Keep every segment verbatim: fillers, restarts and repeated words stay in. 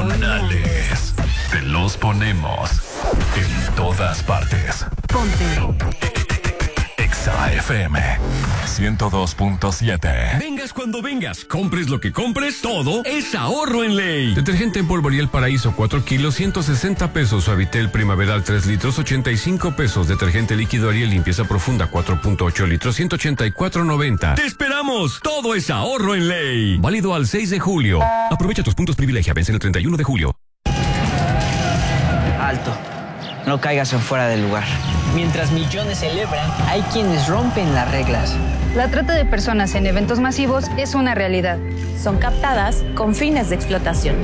nacionales. Te los ponemos en todas partes. Ponte Exa F M ciento dos punto siete. Vengas cuando vengas, compres lo que compres, todo es ahorro en Ley. Detergente en polvo Ariel Paraíso cuatro kilos, ciento sesenta pesos. Suavitel Primaveral tres litros, ochenta y cinco pesos. Detergente líquido Ariel Limpieza Profunda cuatro punto ocho litros, ciento ochenta y cuatro noventa. ¡Te esperamos! Todo es ahorro en Ley. Válido al seis de julio. Aprovecha tus puntos privilegia. Vence el treinta y uno de julio. Alto. No caigas en fuera del lugar. Mientras millones celebran, hay quienes rompen las reglas. La trata de personas en eventos masivos es una realidad. Son captadas con fines de explotación.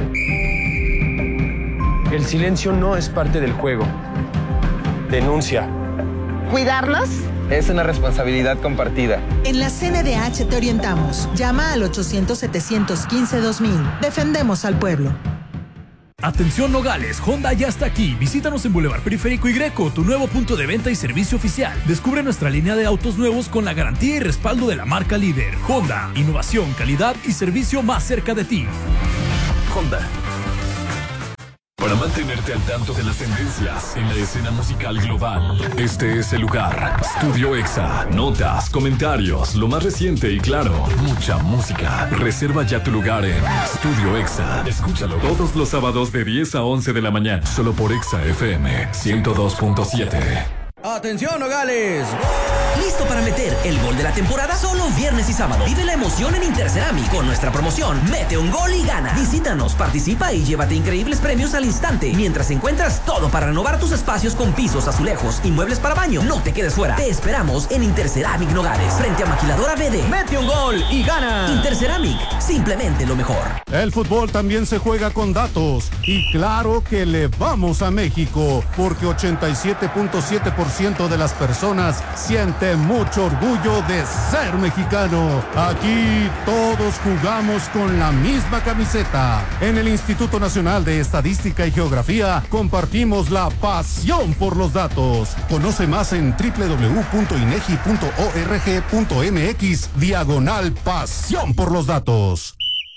El silencio no es parte del juego. Denuncia. ¿Cuidarnos? Es una responsabilidad compartida. En la C N D H te orientamos. Llama al ochocientos, setecientos quince, dos mil. Defendemos al pueblo. Atención Nogales, Honda ya está aquí. Visítanos en Boulevard Periférico y Greco, tu nuevo punto de venta y servicio oficial. Descubre nuestra línea de autos nuevos con la garantía y respaldo de la marca líder. Honda, innovación, calidad y servicio más cerca de ti. Honda. Para mantenerte al tanto de las tendencias en la escena musical global, este es el lugar. Studio Exa. Notas, comentarios, lo más reciente y claro, mucha música. Reserva ya tu lugar en Studio Exa. Escúchalo todos los sábados de diez a once de la mañana, solo por Exa F M ciento dos punto siete. ¡Atención, Nogales! ¿Listo para meter el gol de la temporada? Solo viernes y sábado. Vive la emoción en Interceramic con nuestra promoción Mete un gol y gana. Visítanos, participa y llévate increíbles premios al instante mientras encuentras todo para renovar tus espacios con pisos, azulejos y muebles para baño. No te quedes fuera. Te esperamos en Interceramic Nogales, frente a Maquiladora B D. ¡Mete un gol y gana! Interceramic, simplemente lo mejor. El fútbol también se juega con datos. Y claro que le vamos a México, porque ochenta y siete punto siete por ciento de las personas siente mucho orgullo de ser mexicano. Aquí todos jugamos con la misma camiseta. En el Instituto Nacional de Estadística y Geografía compartimos la pasión por los datos. Conoce más en doble u doble u doble u punto inegi punto org punto mx diagonal pasión por los datos.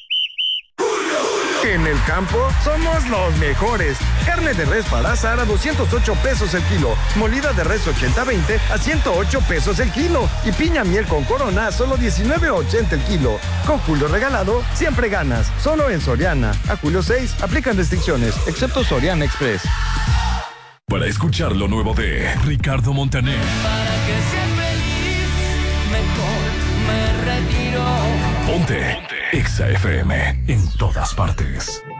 En el campo somos los mejores. Carne de res Palazar a doscientos ocho pesos el kilo. Molida de res ochenta veinte a ciento ocho pesos el kilo. Y piña miel con Corona a solo diecinueve ochenta el kilo. Con Julio regalado, siempre ganas. Solo en Soriana. A julio seis aplican restricciones, excepto Soriana Express. Para escuchar lo nuevo de Ricardo Montaner. Para que seas feliz, mejor me retiro. Ponte, Ponte. Exa F M en todas partes.